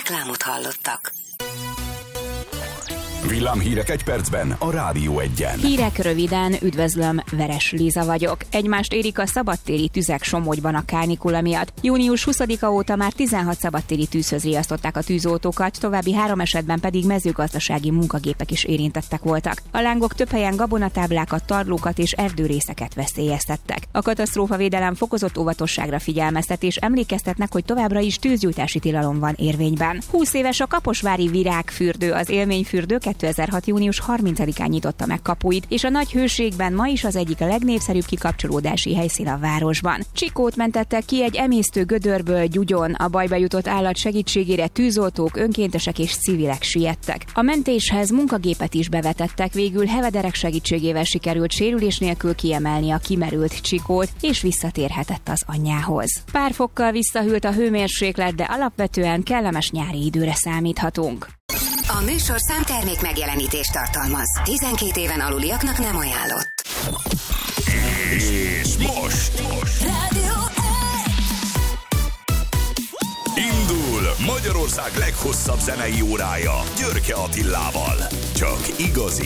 Reklámot hallottak. Villámhírek egy percben a Rádió Egyen. Hírek röviden, üdvözlöm, Veres Liza vagyok. Egymást érik a szabadtéri tüzek Somogyban a kánikula miatt. Június 20-a óta már 16 szabadtéri tűzhöz riasztották a tűzoltókat, további 3 esetben pedig mezőgazdasági munkagépek is érintettek voltak. A lángok több helyen gabonatáblákat, tarlókat és erdőrészeket veszélyeztettek. A katasztrófavédelem fokozott óvatosságra figyelmeztet és emlékeztetnek, hogy továbbra is tűzgyújtási tilalom van érvényben. 20 éves a kaposvári virágfürdő, az élményfürdő 2006. június 30-án nyitotta meg kapuit, és a nagy hőségben ma is az egyik a legnépszerűbb kikapcsolódási helyszín a városban. Csikót mentettek ki egy emésztő gödörből Gyugyon, a bajba jutott állat segítségére tűzoltók, önkéntesek és civilek siettek. A mentéshez munkagépet is bevetettek, végül hevederek segítségével sikerült sérülés nélkül kiemelni a kimerült Csikót, és visszatérhetett az anyjához. Pár fokkal visszahűlt a hőmérséklet, de alapvetően kellemes nyári időre számíthatunk. A műsor számtermék megjelenítést tartalmaz. 12 éven aluliaknak nem ajánlott. És most Rádió indul Magyarország leghosszabb zenei órája Györke Attilával. Csak igazi